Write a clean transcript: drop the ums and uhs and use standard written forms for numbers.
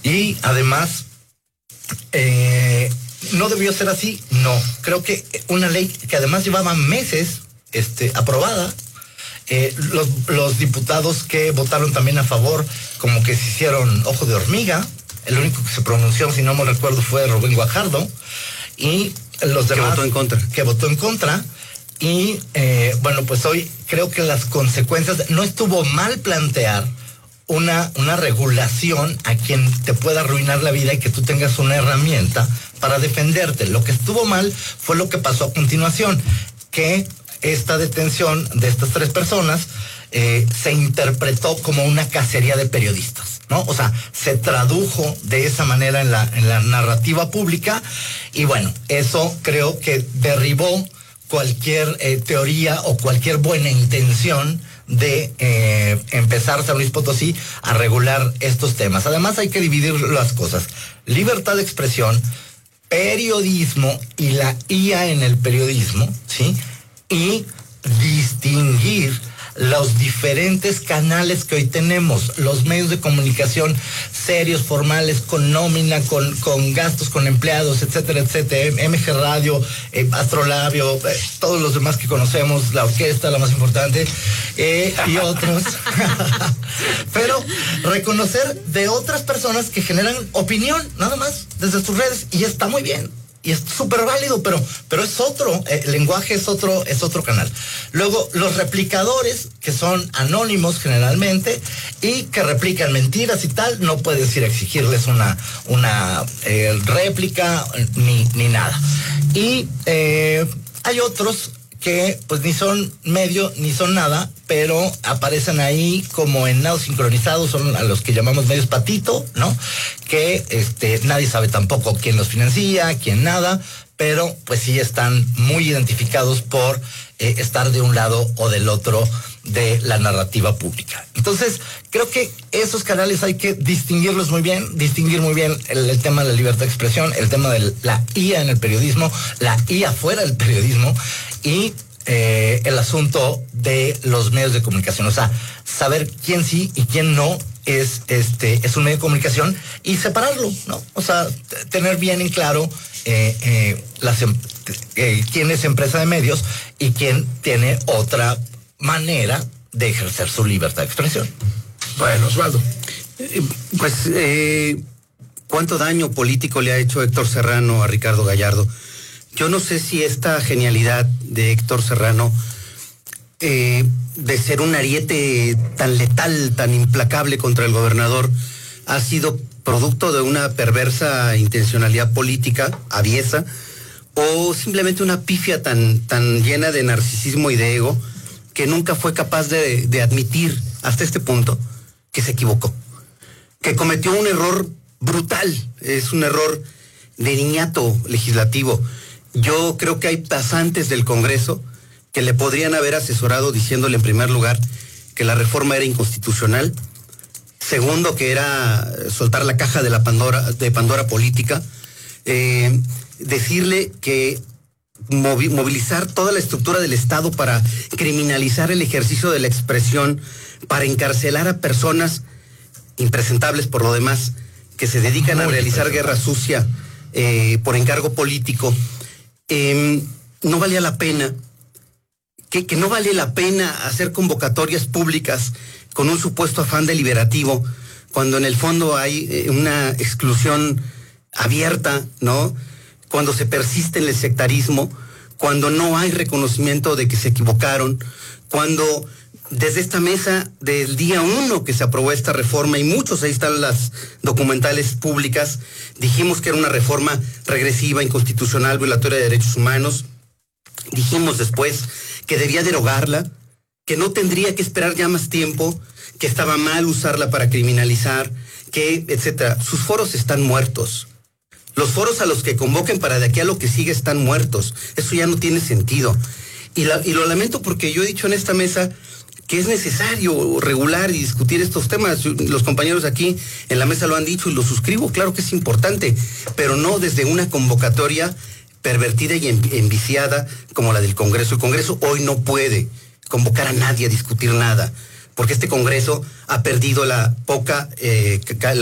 Y además, no debió ser así, no. Creo que una ley que además llevaba meses aprobada, los diputados que votaron también a favor, como que se hicieron ojo de hormiga. El único que se pronunció, si no me recuerdo, fue Rubén Guajardo, y los demás... Que votó en contra. Y bueno, pues hoy creo que las consecuencias... No estuvo mal plantear una regulación a quien te pueda arruinar la vida y que tú tengas una herramienta para defenderte. Lo que estuvo mal fue lo que pasó a continuación, que esta detención de estas 3 personas se interpretó como una cacería de periodistas, ¿no? O sea, se tradujo de esa manera en la narrativa pública, y bueno, eso creo que derribó cualquier teoría o cualquier buena intención de empezar San Luis Potosí a regular estos temas. Además, hay que dividir las cosas: libertad de expresión, periodismo y la IA en el periodismo, ¿sí? Y distinguir los diferentes canales que hoy tenemos, los medios de comunicación serios, formales, con nómina, con gastos, con empleados, etcétera, etcétera, MG Radio, Astrolabio, todos los demás que conocemos, la orquesta, la más importante, y otros. Pero reconocer de otras personas que generan opinión, nada más, desde sus redes, y está muy bien. Y es súper válido, pero es otro, el lenguaje es otro canal. Luego, los replicadores, que son anónimos generalmente, y que replican mentiras y tal, no puedes ir a exigirles una réplica, ni nada. Y hay otros que pues ni son medio ni son nada, pero aparecen ahí como en nado sincronizado, son a los que llamamos medios patito, ¿no? Que nadie sabe tampoco quién los financia, quién nada, pero pues sí están muy identificados por estar de un lado o del otro de la narrativa pública. Entonces, creo que esos canales hay que distinguir muy bien el tema de la libertad de expresión, el tema de la IA en el periodismo, la IA fuera del periodismo, y el asunto de los medios de comunicación. O sea, saber quién sí y quién no es un medio de comunicación, y separarlo, ¿no? O sea, tener bien en claro quién es empresa de medios y quién tiene otra manera de ejercer su libertad de expresión. Bueno, Osvaldo. ¿Cuánto daño político le ha hecho Héctor Serrano a Ricardo Gallardo? Yo no sé si esta genialidad de Héctor Serrano, de ser un ariete tan letal, tan implacable contra el gobernador, ha sido producto de una perversa intencionalidad política, aviesa, o simplemente una pifia tan llena de narcisismo y de ego, que nunca fue capaz de admitir hasta este punto que se equivocó, que cometió un error brutal, es un error de niñato legislativo. Yo creo que hay pasantes del Congreso que le podrían haber asesorado diciéndole, en primer lugar, que la reforma era inconstitucional; segundo, que era soltar la caja de Pandora política; decirle que movilizar toda la estructura del Estado para criminalizar el ejercicio de la expresión, para encarcelar a personas impresentables por lo demás, que se dedican a realizar guerra sucia por encargo político. No valía la pena, que no vale la pena hacer convocatorias públicas con un supuesto afán deliberativo, cuando en el fondo hay una exclusión abierta, ¿no? Cuando se persiste en el sectarismo, cuando no hay reconocimiento de que se equivocaron, cuando desde esta mesa del día 1 que se aprobó esta reforma, y muchos, ahí están las documentales públicas, dijimos que era una reforma regresiva, inconstitucional, violatoria de derechos humanos. Dijimos después que debía derogarla, que no tendría que esperar ya más tiempo, que estaba mal usarla para criminalizar, que etcétera. Sus foros están muertos. Los foros a los que convoquen para de aquí a lo que sigue están muertos. Eso ya no tiene sentido. Y lo lamento, porque yo he dicho en esta mesa que es necesario regular y discutir estos temas. Los compañeros aquí en la mesa lo han dicho y lo suscribo. Claro que es importante, pero no desde una convocatoria pervertida y enviciada como la del Congreso. El Congreso hoy no puede convocar a nadie a discutir nada, porque este Congreso ha perdido la